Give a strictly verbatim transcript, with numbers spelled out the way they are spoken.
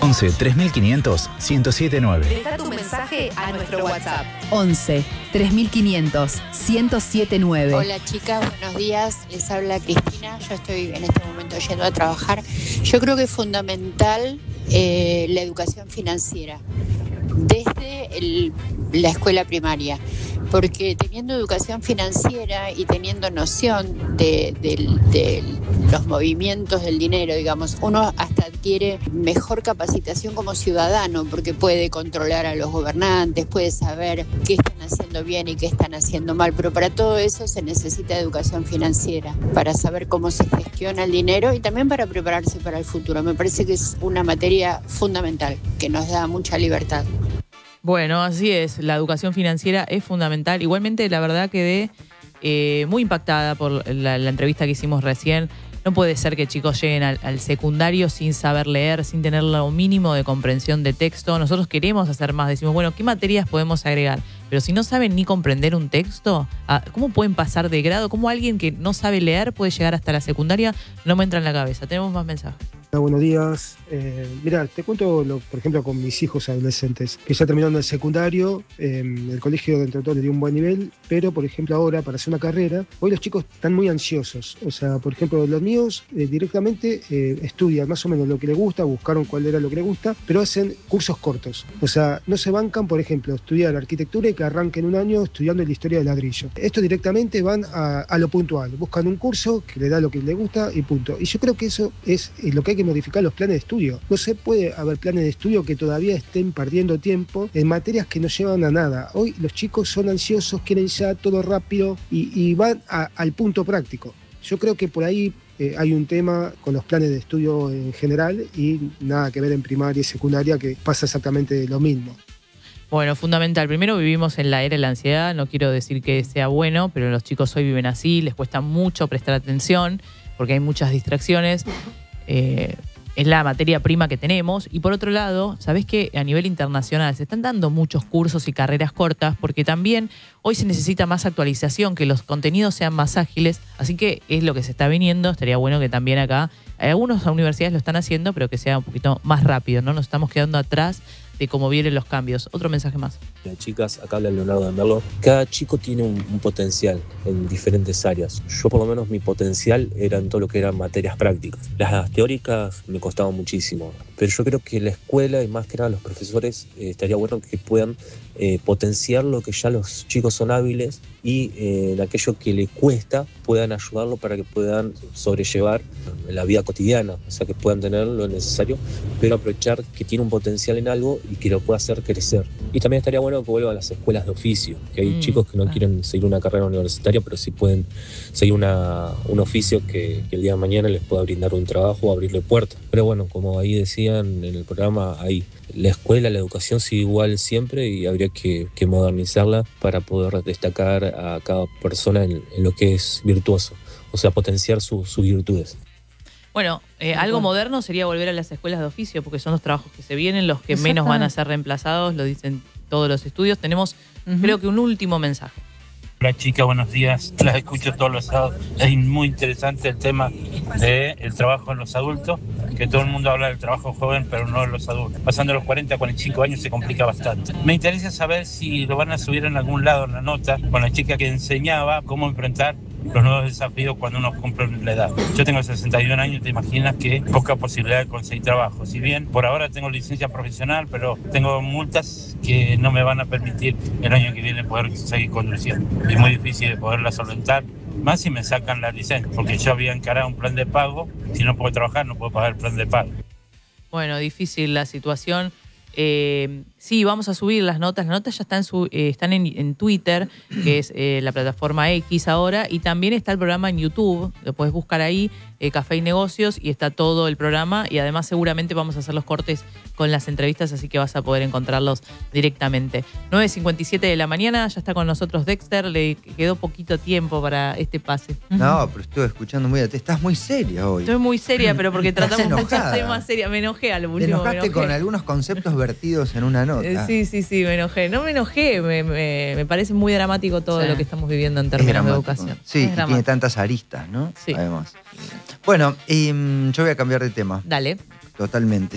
once, tres mil quinientos, ciento siete nueve. Deja tu mensaje a nuestro WhatsApp. once, tres mil quinientos, ciento siete nueve. Hola chicas, buenos días. Les habla Cristina. Yo estoy en este momento yendo a trabajar. Yo creo que es fundamental eh, la educación financiera desde el, la escuela primaria. Porque teniendo educación financiera y teniendo noción de, de, de los movimientos del dinero, digamos, uno hasta adquiere mejor capacitación como ciudadano, porque puede controlar a los gobernantes, puede saber qué están haciendo bien y qué están haciendo mal, pero para todo eso se necesita educación financiera, para saber cómo se gestiona el dinero y también para prepararse para el futuro. Me parece que es una materia fundamental, que nos da mucha libertad. Bueno, así es, la educación financiera es fundamental. Igualmente, la verdad quedé eh, muy impactada por la, la entrevista que hicimos recién. No puede ser que chicos lleguen al, al secundario sin saber leer, sin tener lo mínimo de comprensión de texto. Nosotros queremos hacer más, decimos, bueno, ¿qué materias podemos agregar? Pero si no saben ni comprender un texto, ¿cómo pueden pasar de grado? ¿Cómo alguien que no sabe leer puede llegar hasta la secundaria? No me entra en la cabeza. Tenemos más mensajes. Hola, buenos días. Eh, mira, te cuento, lo, por ejemplo, con mis hijos adolescentes, que ya terminaron el secundario, eh, el colegio dentro de todo le dio un buen nivel, pero, por ejemplo, ahora, para hacer una carrera, hoy los chicos están muy ansiosos. O sea, por ejemplo, los míos eh, directamente eh, estudian más o menos lo que les gusta, buscaron cuál era lo que les gusta, pero hacen cursos cortos. O sea, no se bancan, por ejemplo, estudiar arquitectura y que arranquen un año estudiando la historia del ladrillo. Estos directamente van a, a lo puntual, buscan un curso que les da lo que les gusta y punto. Y yo creo que eso es lo que hay que modificar los planes de estudio. No se puede haber planes de estudio que todavía estén perdiendo tiempo en materias que no llevan a nada. Hoy los chicos son ansiosos, quieren ya todo rápido y, y van a, al punto práctico. Yo creo que por ahí eh, hay un tema con los planes de estudio en general y nada que ver en primaria y secundaria, que pasa exactamente lo mismo. Bueno, fundamental. Primero, vivimos en la era de la ansiedad. No quiero decir que sea bueno, pero los chicos hoy viven así, les cuesta mucho prestar atención porque hay muchas distracciones. Eh, es la materia prima que tenemos. Y por otro lado, ¿sabés que a nivel internacional se están dando muchos cursos y carreras cortas? Porque también hoy se necesita más actualización, que los contenidos sean más ágiles. Así que es lo que se está viniendo. Estaría bueno que también acá, algunas universidades lo están haciendo, pero que sea un poquito más rápido, ¿no? Nos estamos quedando atrás de cómo vienen los cambios. Otro mensaje más. Hola chicas, acá habla Leonardo de Merlo. Cada chico tiene un, un potencial en diferentes áreas. Yo por lo menos mi potencial era en todo lo que eran materias prácticas. Las teóricas me costaban muchísimo, pero yo creo que la escuela y más que nada los profesores eh, estaría bueno que puedan eh, potenciar lo que ya los chicos son hábiles y eh, en aquello que le cuesta puedan ayudarlo para que puedan sobrellevar la vida cotidiana, o sea que puedan tener lo necesario, pero aprovechar que tiene un potencial en algo y que lo pueda hacer crecer. Y también estaría bueno que vuelvan a las escuelas de oficio, que hay mm, chicos que no ah. quieren seguir una carrera universitaria, pero sí pueden seguir una, un oficio que, que el día de mañana les pueda brindar un trabajo o abrirle puertas. Pero bueno, como ahí decían en el programa, hay la escuela, la educación sigue igual siempre y habría que, que modernizarla para poder destacar a cada persona en, en lo que es virtuoso, o sea, potenciar su, sus virtudes. Bueno, eh, algo moderno sería volver a las escuelas de oficio, porque son los trabajos que se vienen, los que menos van a ser reemplazados, lo dicen todos los estudios. Tenemos, uh-huh. creo que un último mensaje. Hola chicas, buenos días. Las escucho todos los sábados. Es muy interesante el tema del trabajo en los adultos, que todo el mundo habla del trabajo joven, pero no de los adultos. Pasando los cuarenta, cuarenta y cinco años se complica bastante. Me interesa saber si lo van a subir en algún lado en la nota con la chica que enseñaba cómo enfrentar los nuevos desafíos cuando uno cumple la edad. Yo tengo sesenta y un años, te imaginas que poca posibilidad de conseguir trabajo. Si bien por ahora tengo licencia profesional, pero tengo multas que no me van a permitir el año que viene poder seguir conduciendo. Es muy difícil de poderla solventar, más si me sacan la licencia, porque yo había encarado un plan de pago. Si no puedo trabajar, no puedo pagar el plan de pago. Bueno, difícil la situación. Eh, sí, vamos a subir las notas. Las notas ya están, su, eh, están en, en Twitter, que es eh, la plataforma X ahora, y también está el programa en YouTube. Lo puedes buscar ahí, eh, Café y Negocios, y está todo el programa. Y además seguramente vamos a hacer los cortes con las entrevistas, así que vas a poder encontrarlos directamente. nueve cincuenta y siete de la mañana, ya está con nosotros Dexter. Le quedó poquito tiempo para este pase. No, pero estuve escuchando muy... Estás muy seria hoy. Estoy muy seria, pero porque tratamos muchos temas serios. Me enojé a lo último. Te enojaste con algunos conceptos vertidos en una nota. Eh, sí, sí, sí, me enojé. No me enojé, me, me, me parece muy dramático todo sí. lo que estamos viviendo en términos de educación. Sí, y tiene tantas aristas, ¿no? Sí. Además. Bueno, y, um, yo voy a cambiar de tema. Dale. Totalmente.